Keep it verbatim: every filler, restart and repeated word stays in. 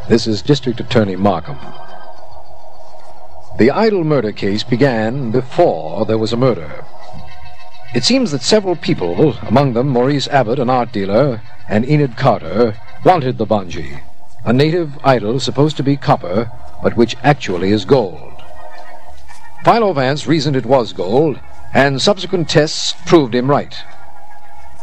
This is District Attorney Markham. The Idol murder case began before there was a murder. It seems that several people, among them Maurice Abbott, an art dealer, and Enid Carter, wanted the Bonji, a native idol supposed to be copper, but which actually is gold. Philo Vance reasoned it was gold, and subsequent tests proved him right.